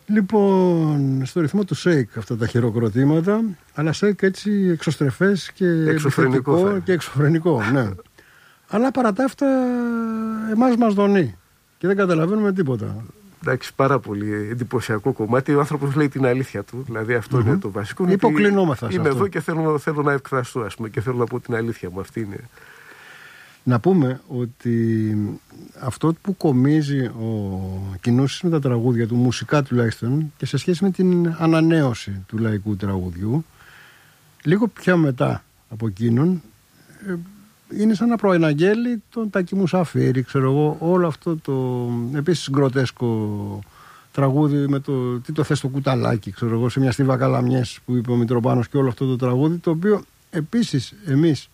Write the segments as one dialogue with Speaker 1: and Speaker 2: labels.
Speaker 1: Λοιπόν, στο ρυθμό του shake αυτά τα χειροκροτήματα, αλλά shake έτσι εξωστρεφές και εξωφρενικό, ναι. Αλλά παρά τα αυτά εμάς μας δονεί και δεν καταλαβαίνουμε τίποτα.
Speaker 2: Εντάξει, πάρα πολύ εντυπωσιακό κομμάτι. Ο άνθρωπος λέει την αλήθεια του, δηλαδή αυτό είναι το βασικό.
Speaker 1: Υποκλεινόμεθα.
Speaker 2: Είμαι εδώ και θέλω να εκφραστώ, ας πούμε, και θέλω να πω την αλήθεια μου. Αυτή είναι.
Speaker 1: Να πούμε ότι αυτό που κομίζει ο Κινούσης με τα τραγούδια του, μουσικά τουλάχιστον, και σε σχέση με την ανανέωση του λαϊκού τραγουδιού, λίγο πιο μετά από εκείνον, είναι σαν να προαναγγέλει τον Τάκη Μουσαφίρη, ξέρω εγώ, όλο αυτό το επίσης γκροτέσκο τραγούδι με το «Τι το θες το κουταλάκι», ξέρω εγώ, σε μια στίβα Καλαμιές που είπε ο Μητροπάνος, και όλο αυτό το τραγούδι, το οποίο επίσης εμείς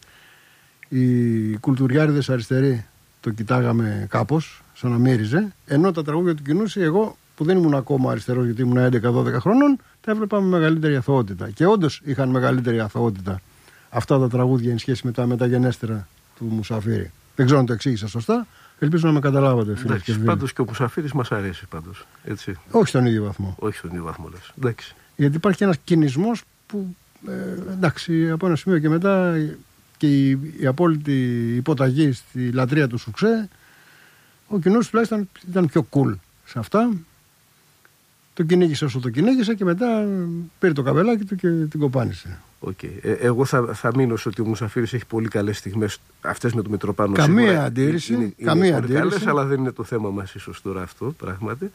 Speaker 1: οι κουλτουριάριδες αριστεροί το κοιτάγαμε κάπως, σαν να μύριζε, ενώ τα τραγούδια του Κινούση, εγώ που δεν ήμουν ακόμα αριστερός, γιατί ήμουν 11-12 χρονών, τα έβλεπα με μεγαλύτερη αθωότητα. Και όντως είχαν μεγαλύτερη αθωότητα αυτά τα τραγούδια εν σχέση με τα μεταγενέστερα του Μουσαφίρη. Δεν ξέρω αν το εξήγησα σωστά. Ελπίζω να με καταλάβατε, φίλε και φίλοι.
Speaker 2: Πάντως και ο Μουσαφίρης μας αρέσει πάντως. Έτσι.
Speaker 1: Όχι στον ίδιο βαθμό.
Speaker 2: Όχι στον ίδιο βαθμό, λες. Εντάξει.
Speaker 1: Γιατί υπάρχει και ένας κινησμός που, εντάξει, από ένα σημείο και μετά, και η απόλυτη υποταγή στη λατρεία του σουξέ, ο Κινούσης τουλάχιστον ήταν πιο cool σε αυτά. Το κυνήγησε όσο το κυνήγησε και μετά πήρε το καβελάκι του και την κοπάνισε.
Speaker 2: Okay. Εγώ θα μείνω στο ότι ο Μουσαφίρης έχει πολύ καλές στιγμές, αυτές με το Μητροπάνο.
Speaker 1: Καμία αντίρρηση.
Speaker 2: Είναι πολύ καλές, αλλά δεν είναι το θέμα μας ίσως τώρα αυτό, πράγματι.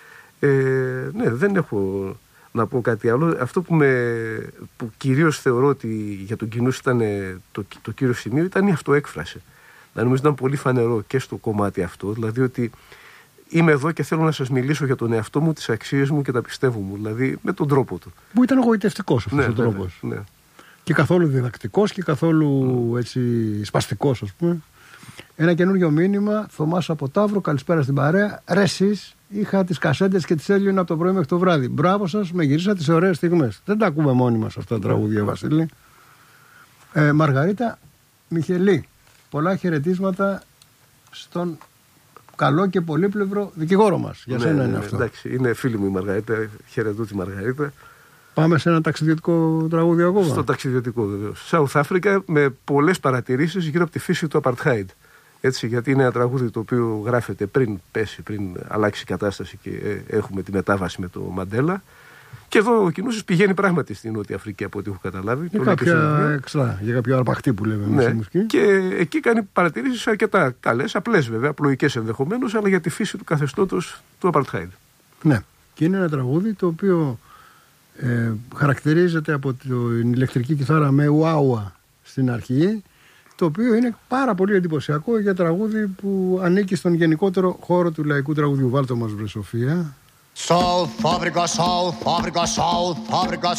Speaker 2: Ναι, δεν έχω να πω κάτι άλλο. Αυτό που κυρίως θεωρώ ότι για τον Κινούση ήταν το κύριο σημείο ήταν η αυτοέκφραση. Νομίζω ήταν πολύ φανερό και στο κομμάτι αυτό, δηλαδή ότι είμαι εδώ και θέλω να σας μιλήσω για τον εαυτό μου, τις αξίες μου και τα πιστεύω μου, δηλαδή με τον τρόπο του.
Speaker 1: Που ήταν εγωιτευτικός αυτός ο τρόπος.
Speaker 2: Ναι.
Speaker 1: Και καθόλου διδακτικός και καθόλου έτσι σπαστικός, ας πούμε. Ένα καινούριο μήνυμα, Θωμάς από Ταύρο, καλησπέρα στην παρέα. Ρε εσείς, είχα τις κασέτες και τις έλειωνα από το πρωί μέχρι το βράδυ. Μπράβο σας, με γυρίσατε σε ωραίες στιγμές. Δεν τα ακούμε μόνοι μας αυτά τα τραγούδια, Βασίλη. Μαργαρίτα Μιχελή, πολλά χαιρετίσματα στον καλό και πολύπλευρο δικηγόρο μας. Για σένα είναι αυτό.
Speaker 2: Εντάξει, είναι φίλη μου η Μαργαρίτα. Χαιρετώ τη Μαργαρίτα.
Speaker 1: Πάμε σε ένα ταξιδιωτικό τραγούδι ακόμα.
Speaker 2: Στο ταξιδιωτικό, βεβαίως. South Africa, με πολλές παρατηρήσεις γύρω από τη φύση του Apartheid. Έτσι, γιατί είναι ένα τραγούδι το οποίο γράφεται πριν αλλάξει η κατάσταση και έχουμε τη μετάβαση με το Μαντέλα. Και εδώ ο Κινούσης πηγαίνει πράγματι στην Νότια Αφρική, από ό,τι έχω καταλάβει.
Speaker 1: Για κάποια εξτρά, για κάποιο αρπαχτή που λέμε εμείς στη μουσική.
Speaker 2: Και εκεί κάνει παρατηρήσεις αρκετά καλές, απλές βέβαια, απλοϊκές ενδεχομένως, αλλά για τη φύση του καθεστώτος του Apartheid.
Speaker 1: Ναι, και είναι ένα τραγούδι το οποίο χαρακτηρίζεται από την ηλεκτρική κιθάρα με ουάουα στην αρχή, το οποίο είναι πάρα πολύ εντυπωσιακό για τραγούδι που ανήκει στον γενικότερο χώρο του λαϊκού τραγουδιού. Βάλτε μας, βρε Σοφία.
Speaker 3: South Africa, South Africa, South Africa,